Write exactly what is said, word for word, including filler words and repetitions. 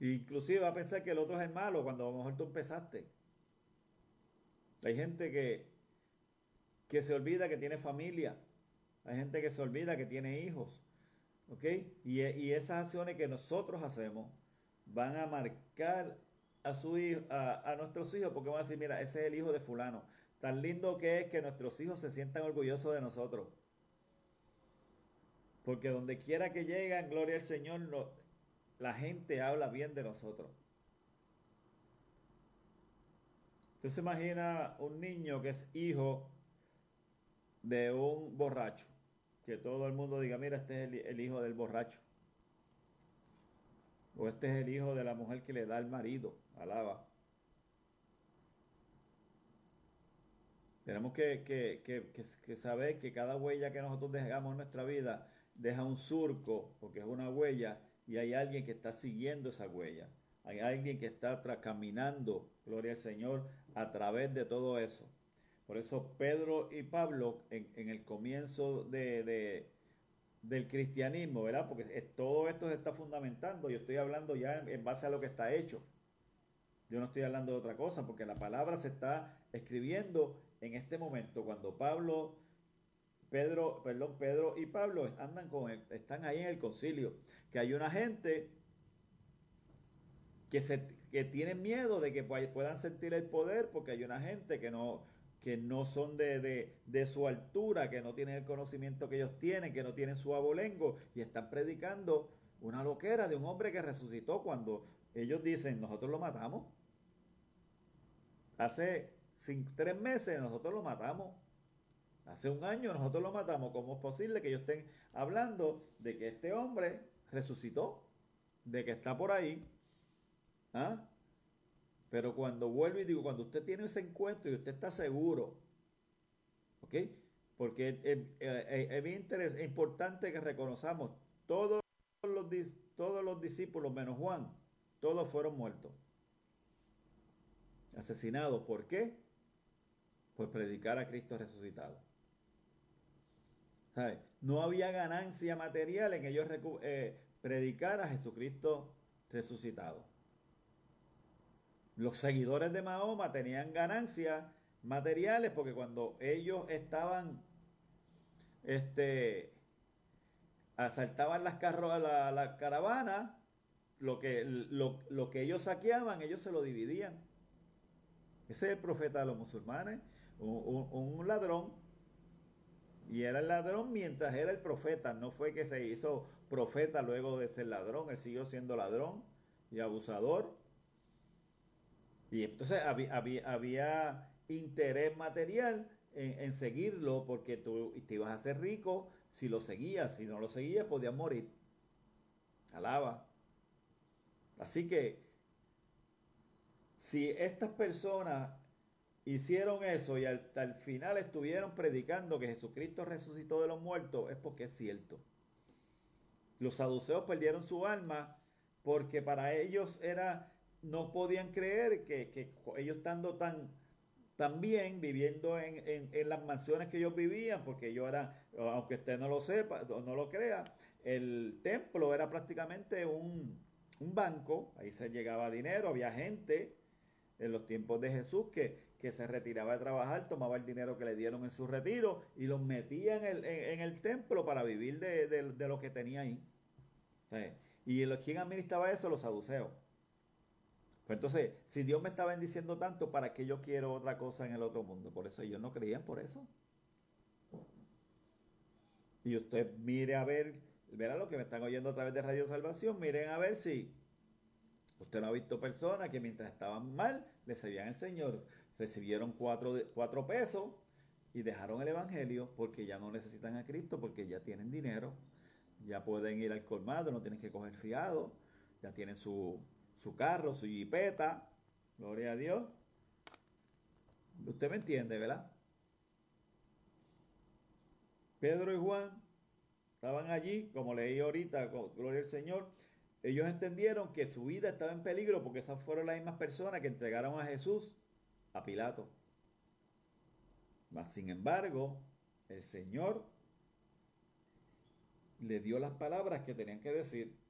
Inclusive va a pensar que el otro es el malo cuando a lo mejor tú empezaste. Hay gente que, que se olvida que tiene familia. Hay gente que se olvida que tiene hijos. ¿Ok? Y, y esas acciones que nosotros hacemos van a marcar a, su hijo, a, a nuestros hijos porque van a decir, mira, ese es el hijo de fulano. Tan lindo que es que nuestros hijos se sientan orgullosos de nosotros. Porque donde quiera que llegan, gloria al Señor, no, la gente habla bien de nosotros. Entonces imagina un niño que es hijo de un borracho. Que todo el mundo diga, mira, este es el, el hijo del borracho. O este es el hijo de la mujer que le da el marido. Alaba. Tenemos que, que, que, que, que saber que cada huella que nosotros dejamos en nuestra vida deja un surco, porque es una huella, y hay alguien que está siguiendo esa huella. Hay alguien que está caminando, gloria al Señor, a través de todo eso. Por eso Pedro y Pablo, en, en el comienzo de, de, del cristianismo, ¿verdad? Porque es, todo esto se está fundamentando. Yo estoy hablando ya en, en base a lo que está hecho. Yo no estoy hablando de otra cosa, porque la palabra se está escribiendo en este momento, cuando Pablo, Pedro, perdón, Pedro y Pablo andan con el, están ahí en el concilio, que hay una gente que, se, que tienen miedo de que puedan sentir el poder, porque hay una gente que no, que no son de, de, de su altura, que no tienen el conocimiento que ellos tienen, que no tienen su abolengo, y están predicando una loquera de un hombre que resucitó cuando ellos dicen, nosotros lo matamos. Hace cinco, tres meses nosotros lo matamos. Hace un año nosotros lo matamos. ¿Cómo es posible que ellos estén hablando de que este hombre resucitó? De que está por ahí. ¿Ah? Pero cuando vuelvo y digo, cuando usted tiene ese encuentro y usted está seguro, ¿ok? Porque es, es, es, es bien interes- es importante que reconozcamos todos los, todos los discípulos menos Juan, todos fueron muertos, asesinados. ¿Por qué? Pues predicar a Cristo resucitado. ¿Sabe? No había ganancia material en ellos eh, predicar a Jesucristo resucitado. Los seguidores de Mahoma tenían ganancias materiales porque cuando ellos estaban, este, asaltaban las carros, la, la caravana, lo que, lo, lo que ellos saqueaban, ellos se lo dividían. Ese es el profeta de los musulmanes, un, un, un ladrón. Y era el ladrón mientras era el profeta. No fue que se hizo profeta luego de ser ladrón. Él siguió siendo ladrón y abusador. Y entonces había, había, había interés material en, en, seguirlo porque tú te ibas a hacer rico si lo seguías. Si no lo seguías podías morir. Alaba. Así que si estas personas hicieron eso y hasta el final estuvieron predicando que Jesucristo resucitó de los muertos, es porque es cierto. Los saduceos perdieron su alma porque para ellos era, no podían creer que, que ellos estando tan, tan bien, viviendo en, en, en, las mansiones que ellos vivían, porque ellos eran, aunque usted no lo sepa, no lo crea, el templo era prácticamente un, un banco, ahí se llegaba dinero, había gente en los tiempos de Jesús que, que se retiraba de trabajar, tomaba el dinero que le dieron en su retiro y los metía en el, en, en el templo para vivir de, de, de lo que tenía ahí. ¿Sí? ¿Y los, quién administraba eso? Los saduceos. Pues entonces, si Dios me está bendiciendo tanto, ¿para qué yo quiero otra cosa en el otro mundo? Por eso ellos no creían por eso. Y usted mire a ver, verá lo que me están oyendo a través de Radio Salvación, miren a ver si usted no ha visto personas que mientras estaban mal, le servían al Señor, recibieron cuatro, cuatro pesos y dejaron el Evangelio porque ya no necesitan a Cristo, porque ya tienen dinero, ya pueden ir al colmado, no tienen que coger fiado, ya tienen su, su carro, su jipeta, gloria a Dios. Usted me entiende, ¿verdad? Pedro y Juan estaban allí, como leí ahorita, gloria al Señor. Ellos entendieron que su vida estaba en peligro porque esas fueron las mismas personas que entregaron a Jesús a Pilato. Mas, sin embargo, el Señor le dio las palabras que tenían que decir.